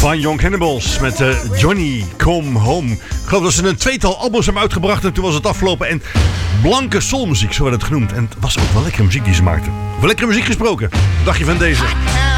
van Young Cannibals met Johnny Come Home. Ik geloof dat ze een tweetal albums hebben uitgebracht en toen was het afgelopen. En blanke soulmuziek, zo werd het genoemd. En het was ook wel lekkere muziek die ze maakten. Over lekkere muziek gesproken. Wat dacht je van deze?